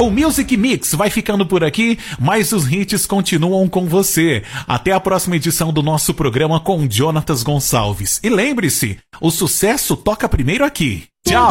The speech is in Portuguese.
O Music Mix vai ficando por aqui, mas os hits continuam com você. Até a próxima edição do nosso programa com Jonatas Gonçalves. E lembre-se, o sucesso toca primeiro aqui. Tchau!